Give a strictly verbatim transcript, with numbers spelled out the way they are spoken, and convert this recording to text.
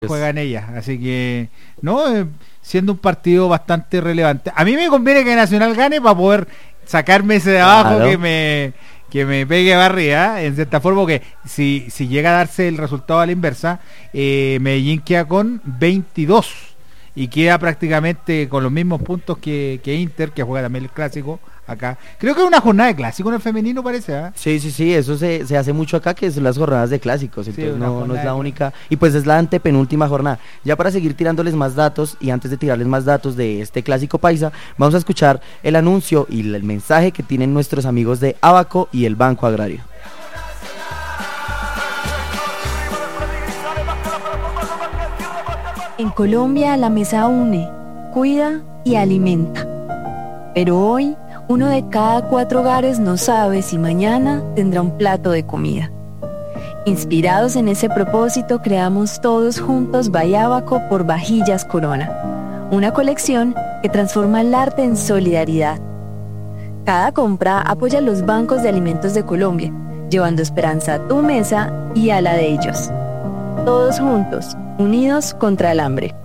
juegan ellas, así que no, eh, siendo un partido bastante relevante. A mí me conviene que Nacional gane para poder sacarme ese de abajo, Claro. que me que me pegue barriga, en cierta forma, que si, si llega a darse el resultado a la inversa, eh, Medellín queda con veintidós y queda prácticamente con los mismos puntos que, que Inter, que juega también el clásico acá. Creo que es una jornada de clásico en el femenino, parece, ¿ah? Sí, sí, sí, eso se, se hace mucho acá, que son las jornadas de clásicos, Sí, entonces una no, no jornada es la de única, y pues es la antepenúltima jornada. Ya para seguir tirándoles más datos, y antes de tirarles más datos de este clásico paisa, vamos a escuchar el anuncio y el mensaje que tienen nuestros amigos de Abaco y el Banco Agrario. En Colombia la mesa une, cuida y alimenta. Pero hoy, uno de cada cuatro hogares no sabe si mañana tendrá un plato de comida. Inspirados en ese propósito, creamos todos juntos Bayábaco por Vajillas Corona, una colección que transforma el arte en solidaridad. Cada compra apoya los bancos de alimentos de Colombia, llevando esperanza a tu mesa y a la de ellos. Todos juntos, unidos contra el hambre.